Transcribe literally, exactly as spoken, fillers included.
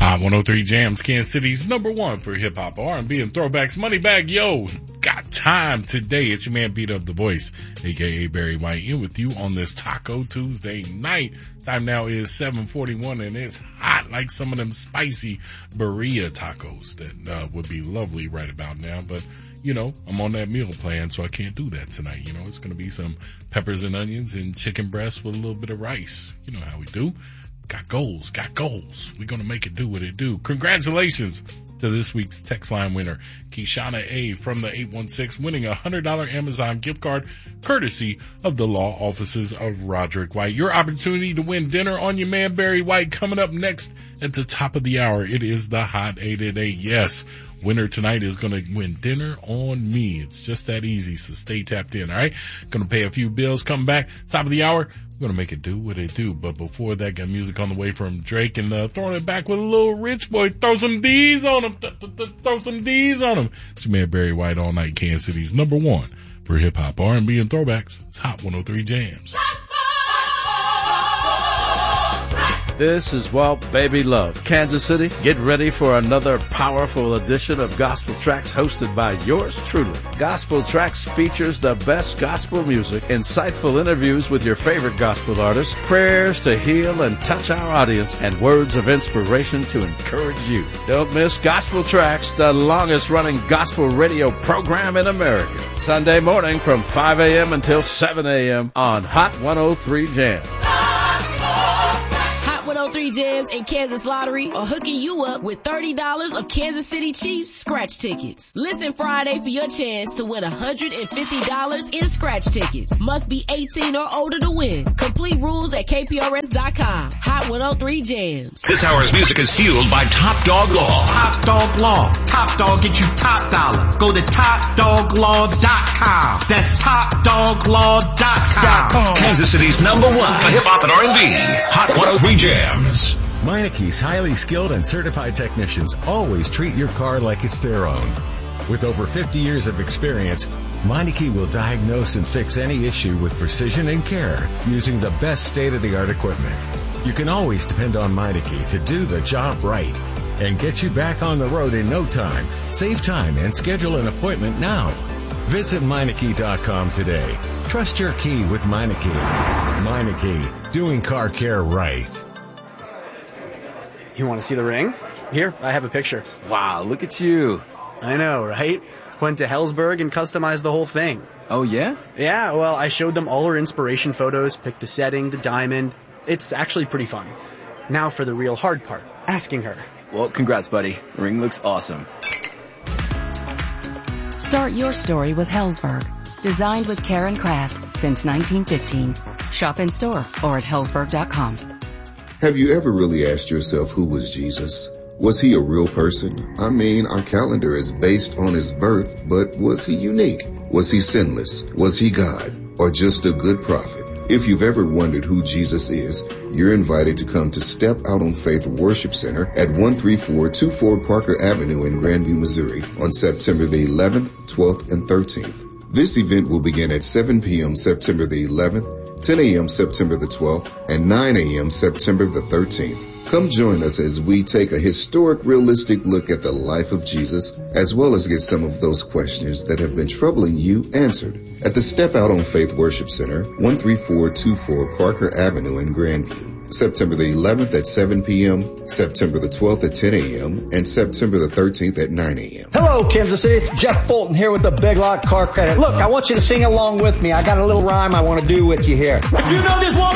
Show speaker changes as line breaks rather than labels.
Hot one oh three Jams, Kansas City's number one for hip-hop, R and B, and throwbacks. Moneybag, yo, got time today. It's your man, Beat Up the Voice, a k a. Barry White, in with you on this Taco Tuesday night. Time now is seven forty-one, and it's hot like some of them spicy burrito tacos that uh, would be lovely right about now. But, you know, I'm on that meal plan, so I can't do that tonight. You know, it's going to be some peppers and onions and chicken breast with a little bit of rice. You know how we do. Got goals, got goals. We're going to make it do what it do. Congratulations to this week's text line winner, Keshana A. from the eight one six, winning a one hundred dollars Amazon gift card courtesy of the law offices of Roderick White. Your opportunity to win dinner on your man Barry White coming up next at the top of the hour. It is the Hot eight at eight. Yes, winner tonight is going to win dinner on me. It's just that easy, so stay tapped in, all right? Going to pay a few bills, come back, top of the hour. We're going to make it do what it do. But before that, got music on the way from Drake, and uh, throwing it back with a little Rich Boy. Throw some D's on him. Th- th- th- throw some D's on him. It's your man Barry White all night, Kansas City's number one for hip-hop, R and B, and throwbacks. It's Hot one oh three Jams.
This is Walt Baby Love. Kansas City, get ready for another powerful edition of Gospel Tracks hosted by yours truly. Gospel Tracks features the best gospel music, insightful interviews with your favorite gospel artists, prayers to heal and touch our audience, and words of inspiration to encourage you. Don't miss Gospel Tracks, the longest running gospel radio program in America. Sunday morning from five a.m. until seven a.m. on Hot one oh three Jam.
one oh three Jams and Kansas Lottery are hooking you up with thirty dollars of Kansas City Chiefs scratch tickets. Listen Friday for your chance to win one hundred fifty dollars in scratch tickets. Must be eighteen or older to win. Complete rules at K P R S dot com. Hot one oh three Jams.
This hour's music is fueled by Top Dog Law.
Top Dog Law. Top Dog get you top dollar. Go to top dog law dot com. That's top dog law dot com.
Kansas City's number one for hip-hop and R and B. Hot one oh three Jams.
Meineke's highly skilled and certified technicians always treat your car like it's their own. With over fifty years of experience, Meineke will diagnose and fix any issue with precision and care using the best state-of-the-art equipment. You can always depend on Meineke to do the job right and get you back on the road in no time. Save time and schedule an appointment now. Visit Meineke dot com today. Trust your key with Meineke. Meineke, doing car care right.
You want to see the ring? Here, I have a picture.
Wow, look at you.
I know, right? Went to Helzberg and customized the whole thing.
Oh, yeah?
Yeah, well, I showed them all her inspiration photos, picked the setting, the diamond. It's actually pretty fun. Now for the real hard part, asking her.
Well, congrats, buddy. The ring looks awesome.
Start your story with Helzberg. Designed with care and craft since nineteen fifteen. Shop in store or at helzberg dot com.
Have you ever really asked yourself, who was Jesus? Was he a real person? I mean, our calendar is based on his birth, but was he unique? Was he sinless? Was he God? Or just a good prophet? If you've ever wondered who Jesus is, you're invited to come to Step Out on Faith Worship Center at one three four two four Parker Avenue in Grandview, Missouri on September the eleventh, twelfth, and thirteenth. This event will begin at seven p.m. September the eleventh, ten a.m. September the twelfth, and nine a.m. September the thirteenth. Come join us as we take a historic, realistic look at the life of Jesus, as well as get some of those questions that have been troubling you answered. At the Step Out on Faith Worship Center, one three four two four Parker Avenue in Grandview. September the eleventh at seven p.m., September the twelfth at ten a.m., and September the thirteenth at nine a.m.
Hello, Kansas City. It's Jeff Fulton here with the Big Lot Car Credit. Look, I want you to sing along with me. I got a little rhyme I want to do with you here.
If you know this one